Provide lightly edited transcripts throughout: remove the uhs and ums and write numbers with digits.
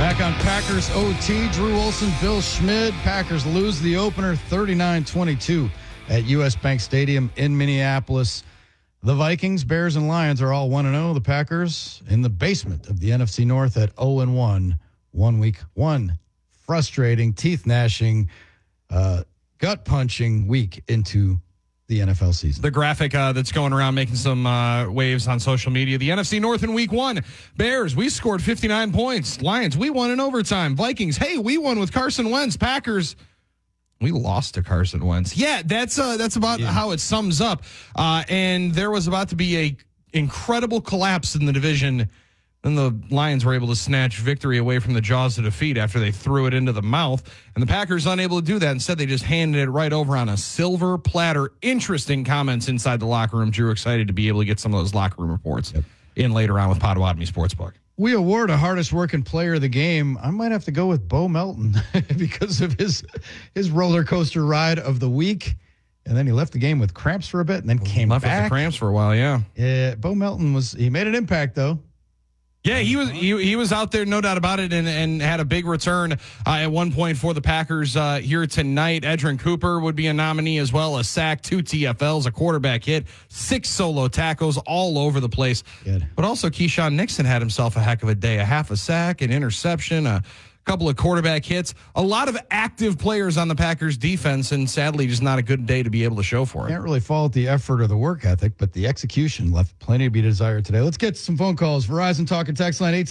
Back on Packers OT, Drew Olson, Bill Schmid. Packers lose the opener 39-22 at U.S. Bank Stadium in Minneapolis. The Vikings, Bears, and Lions are all 1-0. The Packers in the basement of the NFC North at 0-1. 1 week, one frustrating, teeth-gnashing, gut-punching week into the NFL season. The graphic that's going around making some waves on social media. The NFC North in week one. Bears, we scored 59 points. Lions, we won in overtime. Vikings, hey, we won with Carson Wentz. Packers, we lost to Carson Wentz. Yeah, that's about how it sums up. And there was about to be a incredible collapse in the division. Then the Lions were able to snatch victory away from the jaws of defeat after they threw it into the mouth. And the Packers unable to do that. Instead, they just handed it right over on a silver platter. Interesting comments inside the locker room. Drew, excited to be able to get some of those locker room reports in later on with Potawatomi Sportsbook. We award a hardest working player of the game. I might have to go with Bo Melton because of his roller coaster ride of the week. And then he left the game with cramps for a bit and then came back. Left with the cramps for a while, yeah. Bo Melton he made an impact, though. Yeah, he was out there, no doubt about it, and had a big return at one point for the Packers here tonight. Edgerrin Cooper would be a nominee as well. A sack, 2 TFLs, a quarterback hit, 6 solo tackles all over the place. Good. But also Keyshawn Nixon had himself a heck of a day. A half a sack, an interception, a couple of quarterback hits. A lot of active players on the Packers defense, and sadly just not a good day to be able to show for it. Can't really fault the effort or the work ethic, but the execution left plenty to be desired today. Let's get some phone calls. Verizon Talk and Text line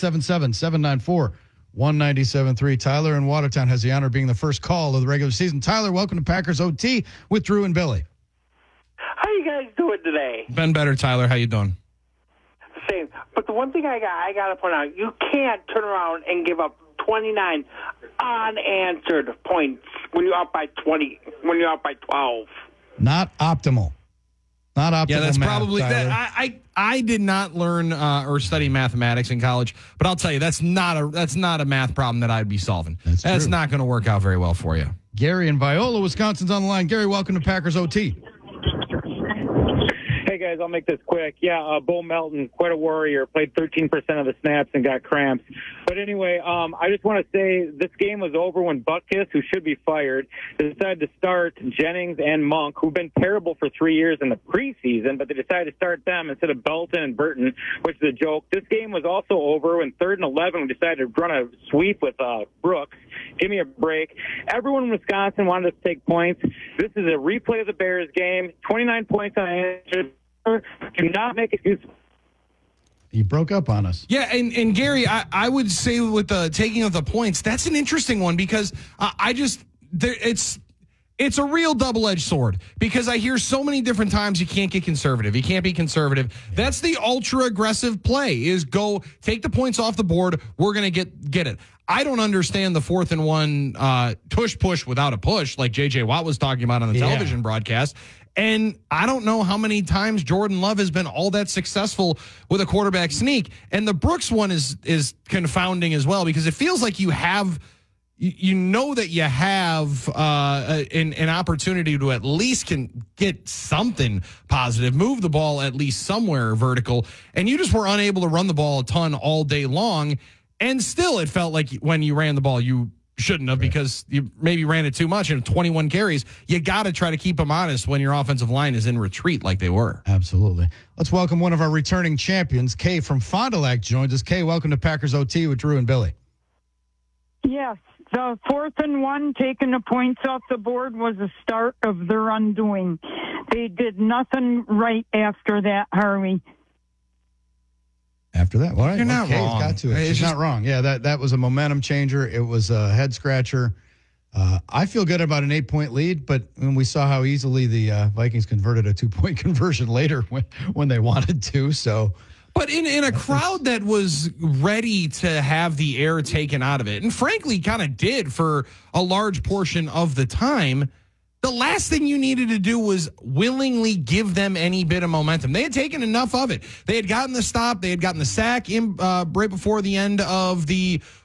877-794-1973. Tyler in Watertown has the honor of being the first call of the regular season. Tyler, welcome to Packers OT with Drew and Billy. How you guys doing today? Been better, Tyler. How you doing? Same. But the one thing I got to point out, you can't turn around and give up 29 unanswered points when you're up by 20, when you're up by 12. Not optimal. Not optimal. Yeah, that's math, probably that. I did not learn or study mathematics in college, but I'll tell you that's not a math problem that I'd be solving. That's not going to work out very well for you. Gary in Viola, Wisconsin's on the line. Gary, welcome to Packers OT. Hey, guys, I'll make this quick. Yeah, Bo Melton, quite a warrior, played 13% of the snaps and got cramps. But anyway, I just want to say this game was over when Butkus, who should be fired, decided to start Jennings and Monk, who've been terrible for 3 years in the preseason, but they decided to start them instead of Belton and Burton, which is a joke. This game was also over when 3rd and 11 we decided to run a sweep with Brooks. Give me a break. Everyone in Wisconsin wanted us to take points. This is a replay of the Bears game. 29 points unanswered. Do not make excuses. He broke up on us. Yeah, and Gary, I would say with the taking of the points, that's an interesting one because it's a real double-edged sword because I hear so many different times you can't get conservative. You can't be conservative. That's the ultra-aggressive play is go take the points off the board. We're going to get it. I don't understand the 4th and 1 push without a push like J.J. Watt was talking about on the television broadcast. And I don't know how many times Jordan Love has been all that successful with a quarterback sneak. And the Brooks one is confounding as well because it feels like you have that you have an opportunity to at least can get something positive, move the ball at least somewhere vertical, and you just were unable to run the ball a ton all day long. And still it felt like when you ran the ball, you shouldn't have because you maybe ran it too much and 21 carries. You got to try to keep them honest when your offensive line is in retreat like they were. Absolutely. Let's welcome one of our returning champions. Kay from Fond du Lac joins us. Kay, welcome to Packers OT with Drew and Billy. Yes, the 4th and 1 taking the points off the board was the start of their undoing. They did nothing right after that, Harvey. After that, all right. You're not wrong. Got to it. She's not wrong. Yeah, that was a momentum changer. It was a head scratcher. I feel good about an 8-point lead, but when we saw how easily the Vikings converted a 2-point conversion later when they wanted to, so. But in a crowd that was ready to have the air taken out of it, and frankly kind of did for a large portion of the time, the last thing you needed to do was willingly give them any bit of momentum. They had taken enough of it. They had gotten the stop. They had gotten the sack right before the end of the